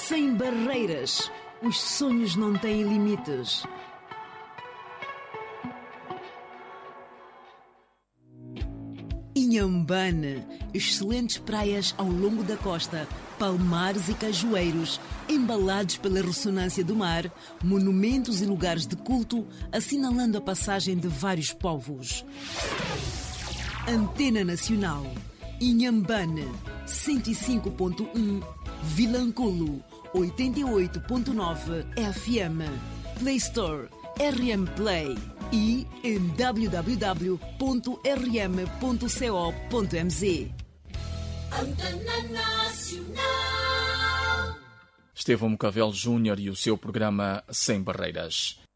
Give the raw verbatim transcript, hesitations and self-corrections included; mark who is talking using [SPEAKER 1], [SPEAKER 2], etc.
[SPEAKER 1] Sem barreiras, os sonhos não têm limites. Inhambane, excelentes praias ao longo da costa, palmares e cajueiros, embalados pela ressonância do mar, monumentos e lugares de culto, assinalando a passagem de vários povos. Antena Nacional, Inhambane, cento e cinco ponto um, Vilanculo, oitenta e oito ponto nove F M, Play Store, R M Play e em w w w ponto r m ponto co ponto m z.
[SPEAKER 2] Antena Nacional.
[SPEAKER 3] Estevão Mocavel Júnior e o seu programa Sem Barreiras.